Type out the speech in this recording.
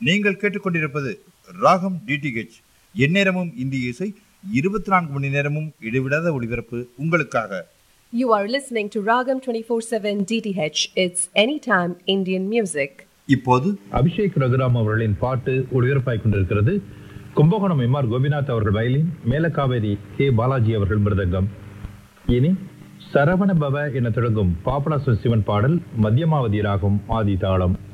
நீங்கள் கேட்டுக்கொண்டிருப்பது ராகம் டிடிஹெச். எந்நேரமும் இந்திய இசை, 24 மணி நேரமும் இடைவிடாத ஒளிபரப்பு உங்களுக்காக. You are listening to Ragam 24/7 DTH. It's anytime Indian music. இப்போது அபிஷேக் ரகுராம் அவர்களின் பாட்டு ஒளிபரப்பாய் கொண்டிருக்கிறது. கும்பகோணம் எம்ஆர் கோபிநாத் அவர்கள் வயலின், மேலக்காவேரி கே பாலாஜி அவர்கள் மிருதங்கம். இனி சரவண பவ என தொடங்கும் பாபநாசம் சிவன் பாடல் மத்தியமாவதி ராகம் ஆதி தாளம்.